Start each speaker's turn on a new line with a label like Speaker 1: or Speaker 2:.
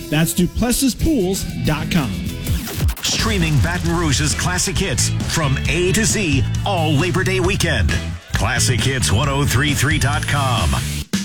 Speaker 1: That's DuplessisPools.com.
Speaker 2: Streaming Baton Rouge's classic hits from A to Z all Labor Day weekend. ClassicHits1033.com.